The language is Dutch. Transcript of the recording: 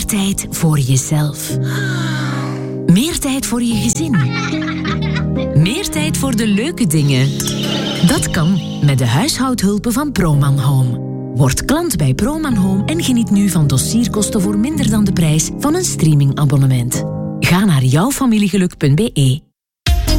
Meer tijd voor jezelf. Meer tijd voor je gezin. Meer tijd voor de leuke dingen. Dat kan met de huishoudhulpen van Proman Home. Word klant bij Proman Home en geniet nu van dossierkosten voor minder dan de prijs van een streamingabonnement. Ga naar jouwfamiliegeluk.be.